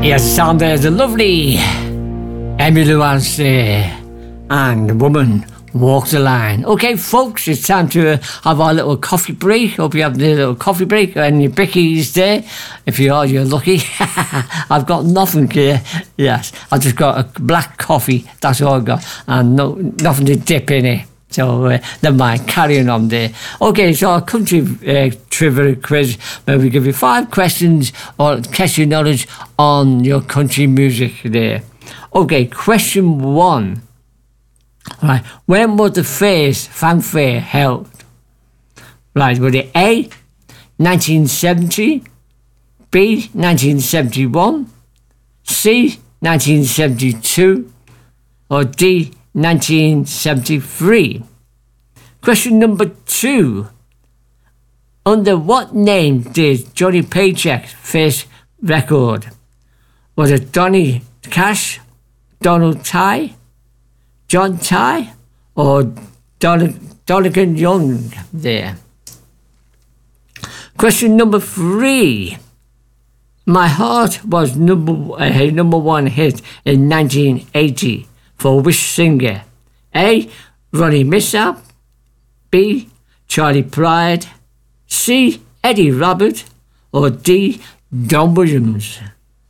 Yes, sound there's a lovely Emmylou Harris there, and Woman Walks the Line. Okay, folks, it's time to have our little coffee break. Hope you have a little coffee break and your bickies there. If you are, you're lucky. I've got nothing here. Yes, I've just got a black coffee. That's all I've got, and nothing to dip in it. So never mind, carrying on there. Okay, so our country trivia quiz, where we give you 5 questions or test your knowledge on your country music there. Okay, question 1. Right, when was the first fanfare held? Right, was it A, 1970, B, 1971, C, 1972, or D, 1973. Question number 2. Under what name did Johnny Paycheck's first record? Was it Johnny Cash, Donald Ty, John Ty, or Donegan Young there? Question number 3. My Heart was number 1 hit in 1980. For which singer? A, Ronnie Millsap, B, Charlie Pride, C, Eddie Rabbitt, or D, Don Williams?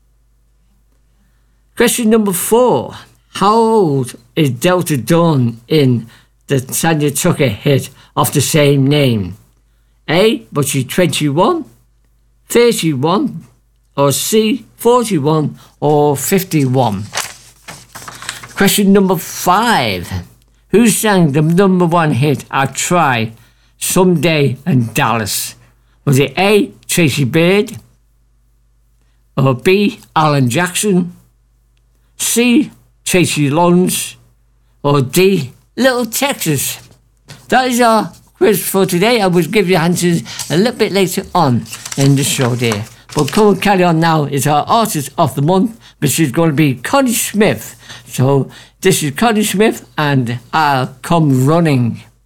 Question number 4. How old is Delta Dawn in the Tanya Tucker hit of the same name? A, was she 21, 31, or C, 41, or 51? Question number 5. Who sang the number 1 hit, I Try, Someday in Dallas? Was it A, Tracy Bird, or B, Alan Jackson, C, Tracy Lawrence, or D, Little Texas? That is our quiz for today. I will give you answers a little bit later on in the show there. But come and carry on now. It's our Artist of the Month, which is going to be Connie Smith. So this is Connie Smith and I'll Come Running.